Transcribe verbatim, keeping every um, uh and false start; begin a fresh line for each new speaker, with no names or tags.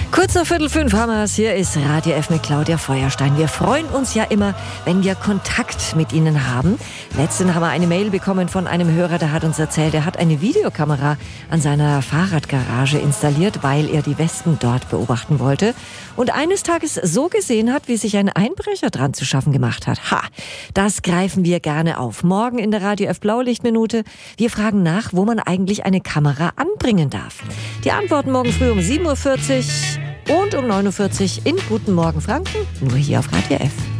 Kurz nach Viertel fünf haben wir es. Hier ist Radio F mit Claudia Feuerstein. Wir freuen uns ja immer, wenn wir Kontakt mit Ihnen haben. Letztens haben wir eine Mail bekommen von einem Hörer, der hat uns erzählt, er hat eine Videokamera an seiner Fahrradgarage installiert, weil er die Wespen dort beobachten wollte. Und eines Tages so gesehen hat, wie sich ein Einbrecher dran zu schaffen gemacht hat. Ha, das greifen wir gerne auf. Morgen in der Radio F Blaulichtminute. Wir fragen nach, wo man eigentlich eine Kamera anbringen darf. Die Antworten morgen früh um sieben Uhr vierzig und um neun Uhr vierzig in Guten Morgen Franken, nur hier auf Radio F.